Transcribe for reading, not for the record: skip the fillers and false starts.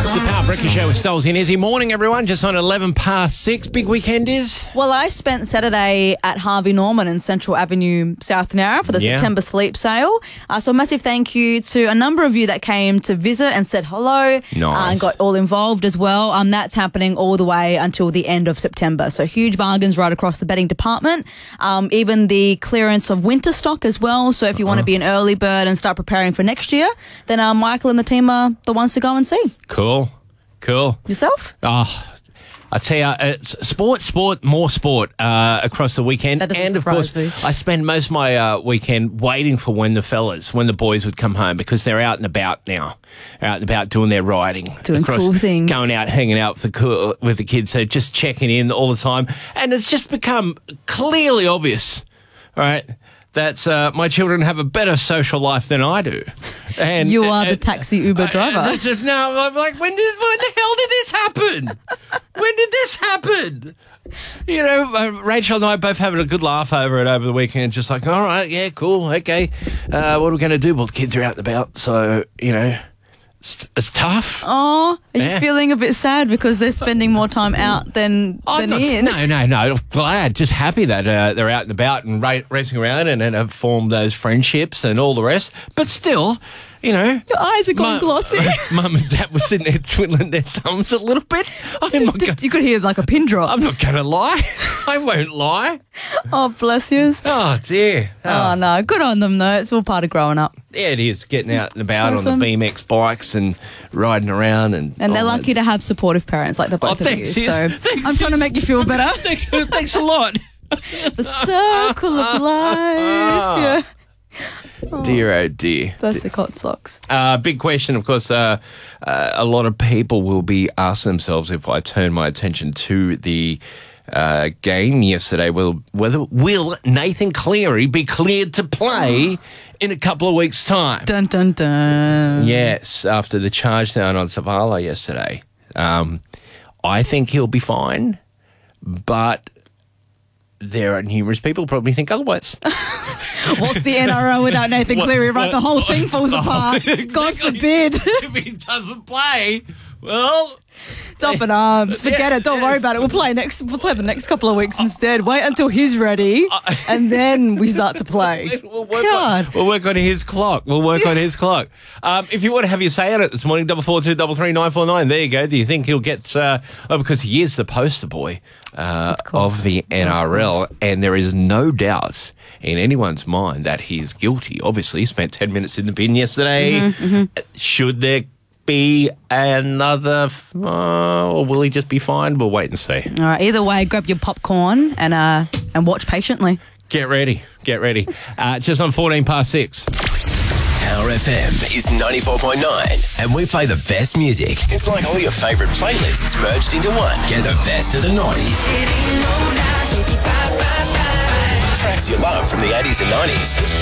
It's the Power Breakfast Show with Stoles and Izzy. Morning, everyone. Just on 11 past 6. Big weekend is? Well, I spent Saturday at Harvey Norman in Central Avenue, South Narra for the September sleep sale. So a massive thank you to a number of you that came to visit and said hello. Nice. And got all involved as well. That's happening all the way until the end of September. So huge bargains right across the bedding department. Even the clearance of winter stock as well. So if you want to be an early bird and start preparing for next year, then Michael and the team are the ones to go and see. Cool. Yourself? Oh, I tell you, it's sport, more sport across the weekend. That doesn't and, of surprise course, me. I spend most of my weekend waiting for when the boys would come home because they're out and about now. They're out and about doing their riding. Doing cool things. Going out, hanging out with the kids. So just checking in all the time. And it's just become clearly obvious, right, that my children have a better social life than I do. And You are the taxi Uber driver. I'm like, when the hell did this happen? When did this happen? You know, Rachel and I both having a good laugh over it over the weekend. Just like, all right, yeah, cool, okay. What are we going to do? Well, the kids are out and about, so, you know, it's tough. Oh, are you feeling a bit sad because they're spending more time out than in? No. Glad, just happy that they're out and about and racing around and have formed those friendships and all the rest. But still, you know, Your eyes are gone glossy. Mum and Dad were sitting there twiddling their thumbs a little bit. You could hear like a pin drop. I'm not going to lie. I won't lie. Oh, bless you. Oh, dear. Oh, no. Good on them, though. It's all part of growing up. Yeah, it is. Getting out and about Awesome. on the BMX bikes and riding around. And they're lucky to have supportive parents like the both of you. Thanks, sis. So Thanks, I'm trying to sis. make you feel better. Thanks a lot. The circle of life. Yeah. Dear, oh dear. Classic hot socks. Big question, of course. A lot of people will be asking themselves if I turn my attention to the game yesterday. Will Nathan Cleary be cleared to play in a couple of weeks' time? Dun, dun, dun. Yes, after the charge down on Savala yesterday. I think he'll be fine, but there are numerous people probably think otherwise. What's the NRL without Nathan Cleary? Right, the whole thing falls apart. Exactly. God forbid. If he doesn't play, well, It's up in arms. Forget it. Don't worry about it. We'll play the next couple of weeks instead. Wait until he's ready, and then we start to play. We'll work on his clock. If you want to have your say on it this morning, 442333949. There you go. Do you think he'll get? Because he is the poster boy of the NRL, and there is no doubt in anyone's mind that he's guilty. Obviously, he spent 10 minutes in the bin yesterday. Should there be another, or will he just be fined? We'll wait and see. All right. Either way, grab your popcorn and watch patiently. Get ready. Just on 14 past 6. Power FM is 94.9 and we play the best music. It's like all your favourite playlists merged into one. Get the best of the 90s. Tracks you love from the 80s and 90s.